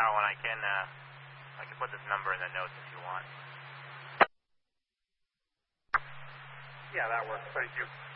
Tower 1, I can put this number in the notes if you want. Yeah, that works. Thank you.